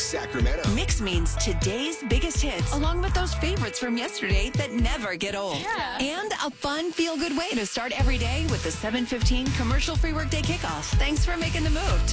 Sacramento. Mix means today's biggest hits, along with those favorites from yesterday that never get old. Yeah. And a fun, feel-good way to start every day with the 7:15 commercial-free workday kickoff. Thanks for making the move.